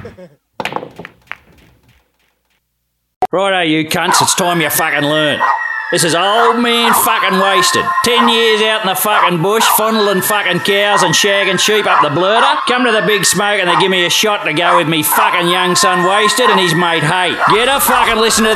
Righto, you cunts, it's time you fucking learn. This is old man fucking wasted. 10 years out in the fucking bush, fondling fucking cows and shagging sheep up the blurter. Come to the big smoke and they give me a shot to go with me fucking young son wasted and his mate Hay. Get a fucking listen to